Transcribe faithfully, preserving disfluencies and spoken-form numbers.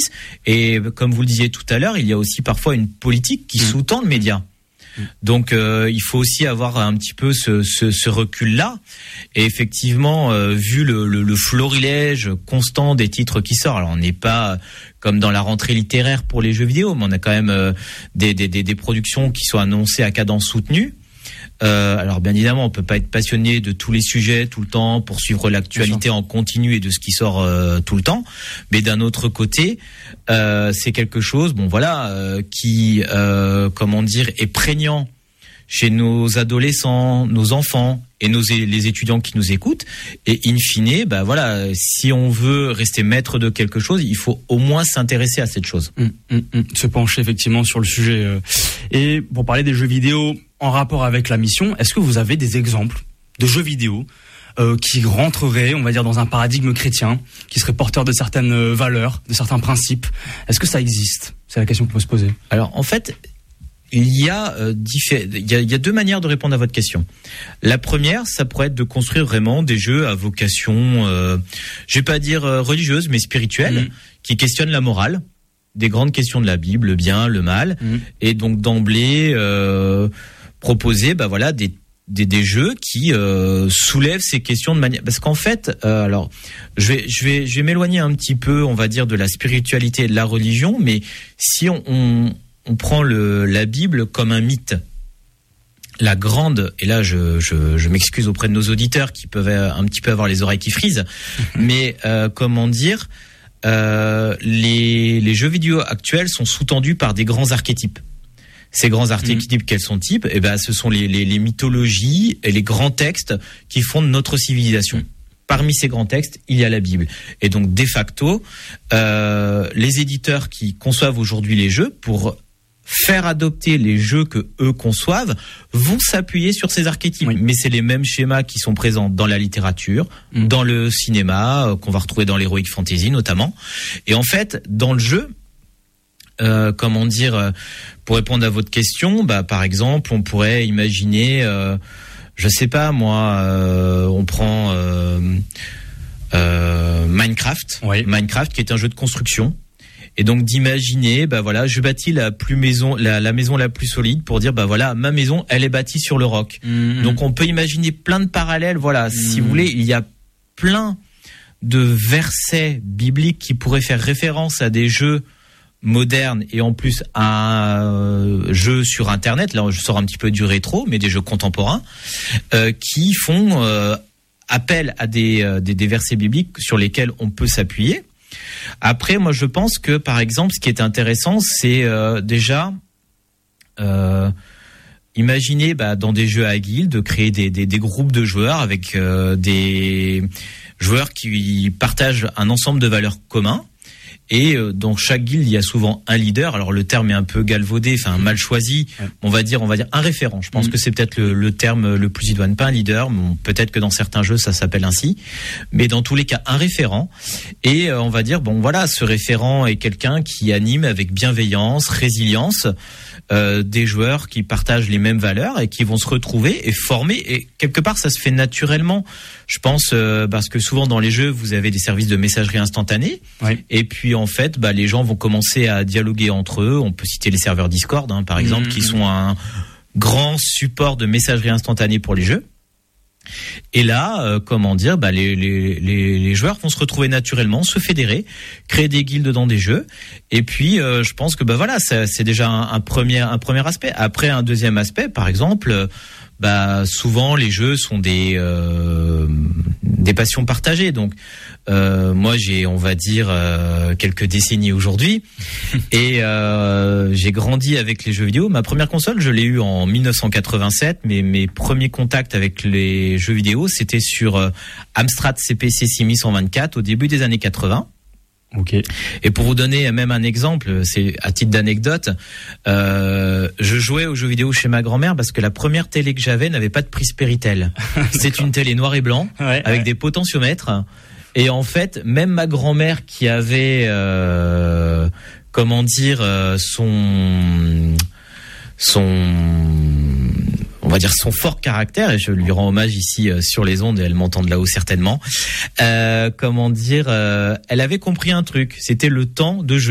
divertissent. Et comme vous le disiez tout à l'heure, il y a aussi parfois une politique qui mmh. sous-tend le média. Donc euh, il faut aussi avoir un petit peu ce, ce, ce recul-là. Et effectivement, euh, vu le, le, le florilège constant des titres qui sortent, alors on n'est pas comme dans la rentrée littéraire pour les jeux vidéo, mais on a quand même euh, des, des, des, des productions qui sont annoncées à cadence soutenue. Euh, alors bien évidemment, on peut pas être passionné de tous les sujets tout le temps pour suivre l'actualité en continu et de ce qui sort euh, tout le temps. Mais d'un autre côté, euh, c'est quelque chose, bon voilà, euh, qui, euh, comment dire, est prégnant chez nos adolescents, nos enfants et nos les étudiants qui nous écoutent. Et in fine, bah voilà, si on veut rester maître de quelque chose, il faut au moins s'intéresser à cette chose. Mmh, mmh, mmh. Se pencher effectivement sur le sujet. Et pour parler des jeux vidéo en rapport avec la mission, est-ce que vous avez des exemples de jeux vidéo euh, qui rentreraient, on va dire, dans un paradigme chrétien, qui seraient porteurs de certaines valeurs, de certains principes? Est-ce que ça existe? C'est la question qu'on peut se poser. Alors en fait, il y a, euh, diffé- il y a, il y a deux manières de répondre à votre question. La première, ça pourrait être de construire vraiment des jeux à vocation, euh, je vais pas dire euh, religieuse, mais spirituelle, mmh. qui questionnent la morale, des grandes questions de la Bible, le bien, le mal, mmh. et donc d'emblée euh, proposer, bah voilà, des Des, des jeux qui euh, soulèvent ces questions de manière, parce qu'en fait, euh, alors je vais je vais je vais m'éloigner un petit peu, on va dire, de la spiritualité et de la religion, mais si on on, on prend le la Bible comme un mythe, la grande, et là je je, je m'excuse auprès de nos auditeurs qui peuvent un petit peu avoir les oreilles qui frisent, mais euh, comment dire, euh, les les jeux vidéo actuels sont sous-tendus par des grands archétypes. Ces grands archétypes, mmh. quels sont types? Eh ben, ce sont les, les, les mythologies et les grands textes qui fondent notre civilisation. Mmh. Parmi ces grands textes, il y a la Bible. Et donc, de facto, euh, les éditeurs qui conçoivent aujourd'hui les jeux, pour faire adopter les jeux que eux conçoivent, vont s'appuyer sur ces archétypes. Oui. Mais c'est les mêmes schémas qui sont présents dans la littérature, mmh. dans le cinéma, euh, qu'on va retrouver dans l'heroic fantasy notamment. Et en fait, dans le jeu, Euh, comment dire, euh, pour répondre à votre question, bah par exemple, on pourrait imaginer, euh, je sais pas moi, euh, on prend euh, euh, Minecraft, oui. Minecraft qui est un jeu de construction, et donc d'imaginer, bah voilà, je bâtis la plus maison, la, la maison la plus solide pour dire, bah voilà, ma maison, elle est bâtie sur le roc. Mmh. Donc on peut imaginer plein de parallèles, voilà, mmh. si vous voulez, il y a plein de versets bibliques qui pourraient faire référence à des jeux moderne et en plus un euh, jeu sur internet, là je sors un petit peu du rétro, mais des jeux contemporains euh, qui font euh, appel à des, euh, des des versets bibliques sur lesquels on peut s'appuyer. Après, moi je pense que par exemple ce qui est intéressant, c'est euh, déjà euh, imaginer bah, dans des jeux à guildes de créer des, des, des groupes de joueurs avec euh, des joueurs qui partagent un ensemble de valeurs communs. Et dans chaque guilde, il y a souvent un leader. Alors le terme est un peu galvaudé, enfin mal choisi. On va dire, on va dire un référent. Je pense mmh. que c'est peut-être le, le terme le plus idoine, pas un leader. Bon, peut-être que dans certains jeux ça s'appelle ainsi, mais dans tous les cas un référent. Et euh, on va dire, bon voilà, ce référent est quelqu'un qui anime avec bienveillance, résilience euh, des joueurs qui partagent les mêmes valeurs et qui vont se retrouver et former. Et quelque part, ça se fait naturellement. Je pense euh, parce que souvent dans les jeux, vous avez des services de messagerie instantanée. Oui. Et puis en fait, bah, les gens vont commencer à dialoguer entre eux. On peut citer les serveurs Discord, hein, par exemple, mmh. qui sont un grand support de messagerie instantanée pour les jeux. Et là, euh, comment dire, bah, les, les, les, les joueurs vont se retrouver naturellement, se fédérer, créer des guildes dans des jeux. Et puis, euh, je pense que bah voilà, ça, c'est déjà un, un premier un premier aspect. Après, un deuxième aspect, par exemple. Bah souvent les jeux sont des euh, des passions partagées. Donc euh, moi j'ai on va dire euh, quelques décennies aujourd'hui et euh, j'ai grandi avec les jeux vidéo. Ma première console je l'ai eue en dix-neuf cent quatre-vingt-sept, mais mes premiers contacts avec les jeux vidéo c'était sur euh, Amstrad C P C six mille cent vingt-quatre au début des années quatre-vingts. Okay. Et pour vous donner même un exemple, c'est à titre d'anecdote, euh, je jouais aux jeux vidéo chez ma grand-mère parce que la première télé que j'avais n'avait pas de prise Péritel. C'est une télé noir et blanc ouais, avec ouais. des potentiomètres. Et en fait, même ma grand-mère qui avait, euh, comment dire, euh, son, son, on va dire son fort caractère, et je lui rends hommage ici euh, sur les ondes, et elle m'entend de là-haut certainement. Euh, comment dire, euh, elle avait compris un truc, c'était le temps de jeu.